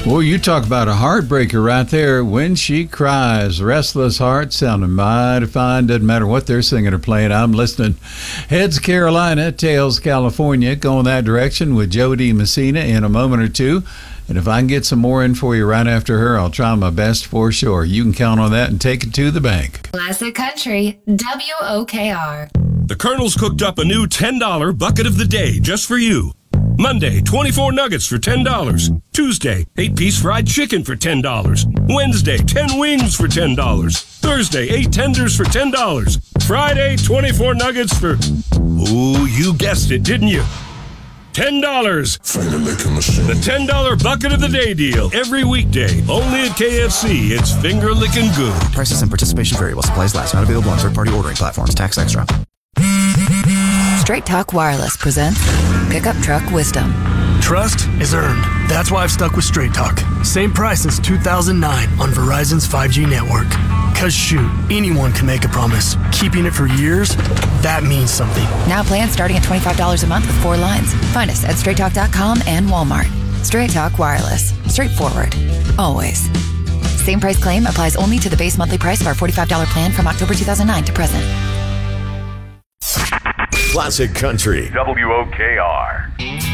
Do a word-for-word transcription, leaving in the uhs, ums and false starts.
Well, you talk about a heartbreaker right there. When She Cries, Restless Heart, sounding mighty fine. Doesn't matter what they're singing or playing. I'm listening. Heads Carolina, Tails California. Going that direction with Jody Messina in a moment or two. And if I can get some more in for you right after her, I'll try my best for sure. You can count on that and take it to the bank. Classic Country, W O K R. The Colonel's cooked up a new ten dollar bucket of the day just for you. Monday, twenty-four nuggets for ten dollars. Tuesday, eight-piece fried chicken for ten dollars. Wednesday, ten wings for ten dollars. Thursday, eight tenders for ten dollars. Friday, twenty-four nuggets for... Ooh, you guessed it, didn't you? ten dollars. Finger licking machine. The ten dollar bucket of the day deal. Every weekday. Only at K F C. It's finger licking good. Prices and participation vary while supplies last. Not available on third-party ordering platforms. Tax extra. Straight Talk Wireless presents Pickup Truck Wisdom. Trust is earned. That's why I've stuck with Straight Talk. Same price since two thousand nine on Verizon's five G network. Cause shoot, anyone can make a promise. Keeping it for years, that means something. Now plans starting at twenty-five dollars a month with four lines. Find us at straight talk dot com and Walmart. Straight Talk Wireless. Straightforward. Always. Same price claim applies only to the base monthly price of our forty-five dollars plan from October two thousand nine to present. Classic Country. W O K R.